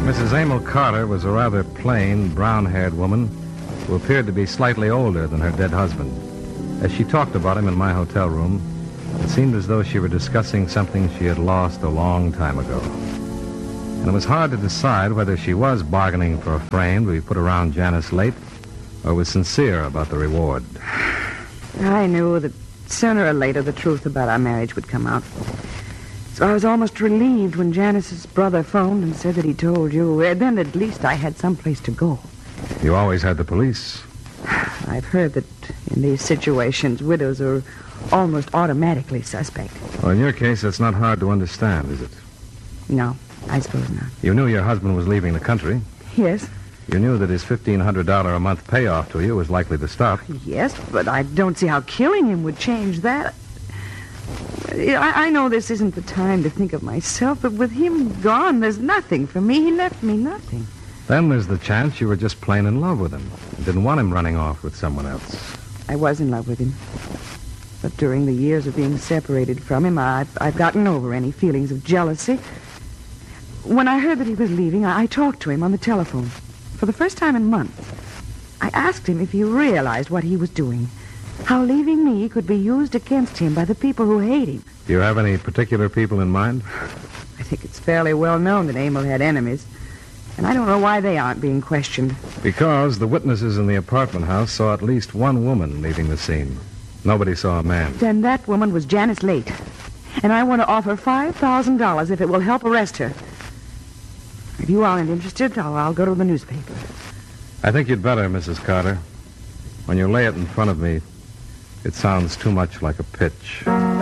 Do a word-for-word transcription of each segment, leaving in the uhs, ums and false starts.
Missus Emil Carter was a rather plain, brown-haired woman who appeared to be slightly older than her dead husband. As she talked about him in my hotel room, it seemed as though she were discussing something she had lost a long time ago. And it was hard to decide whether she was bargaining for a frame to be put around Janice Late or was sincere about the reward. I knew that sooner or later the truth about our marriage would come out. So I was almost relieved when Janice's brother phoned and said that he told you. And then at least I had someplace to go. You always had the police. I've heard that in these situations, widows are almost automatically suspect. Well, in your case, that's not hard to understand, is it? No, I suppose not. You knew your husband was leaving the country. Yes. You knew that his fifteen hundred dollars a month payoff to you was likely to stop. Yes, but I don't see how killing him would change that. I, I know this isn't the time to think of myself, but with him gone, there's nothing for me. He left me nothing. Then there's the chance you were just plain in love with him. You didn't want him running off with someone else. I was in love with him. But during the years of being separated from him, I've, I've gotten over any feelings of jealousy. When I heard that he was leaving, I, I talked to him on the telephone. For the first time in months, I asked him if he realized what he was doing. How leaving me could be used against him by the people who hate him. Do you have any particular people in mind? I think it's fairly well known that Emil had enemies. And I don't know why they aren't being questioned. Because the witnesses in the apartment house saw at least one woman leaving the scene. Nobody saw a man. Then that woman was Janice Late. And I want to offer five thousand dollars if it will help arrest her. If you aren't interested, I'll, I'll go to the newspaper. I think you'd better, Missus Carter. When you lay it in front of me, it sounds too much like a pitch.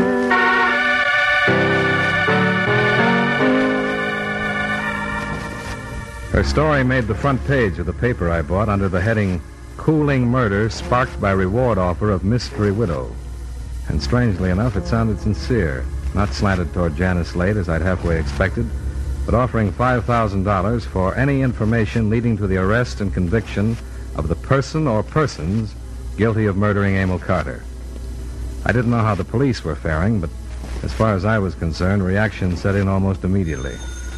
Her story made the front page of the paper I bought under the heading, Cooling Murder Sparked by Reward Offer of Mystery Widow. And strangely enough, it sounded sincere, not slanted toward Janice Late as I'd halfway expected, but offering five thousand dollars for any information leading to the arrest and conviction of the person or persons guilty of murdering Emil Carter. I didn't know how the police were faring, but as far as I was concerned, reaction set in almost immediately.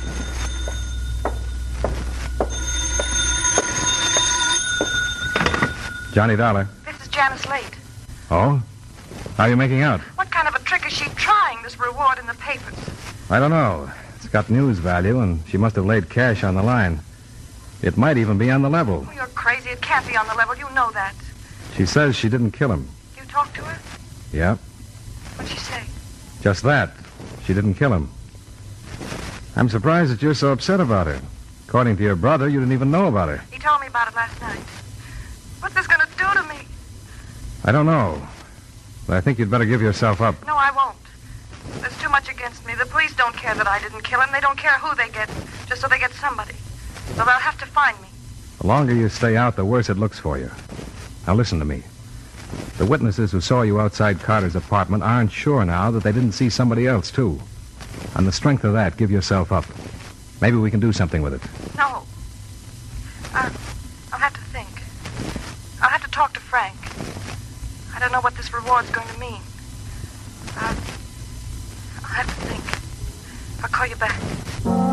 Johnny Dollar. This is Janice Late. Oh? How are you making out? What kind of a trick is she trying, this reward in the papers? I don't know. It's got news value, and she must have laid cash on the line. It might even be on the level. Oh, you're crazy. It can't be on the level. You know that. She says she didn't kill him. You talked to her? Yeah. What'd she say? Just that. She didn't kill him. I'm surprised that you're so upset about her. According to your brother, you didn't even know about her. He told me about it last night. What's this going to do to me? I don't know. But I think you'd better give yourself up. No, I won't. There's too much against me. The police don't care that I didn't kill him. They don't care who they get, just so they get somebody. So they'll have to find me. The longer you stay out, the worse it looks for you. Now listen to me. The witnesses who saw you outside Carter's apartment aren't sure now that they didn't see somebody else, too. On the strength of that, give yourself up. Maybe we can do something with it. No. Uh, I'll have to think. I'll have to talk to Frank. I don't know what this reward's going to mean. Uh, I'll have to think. I'll call you back.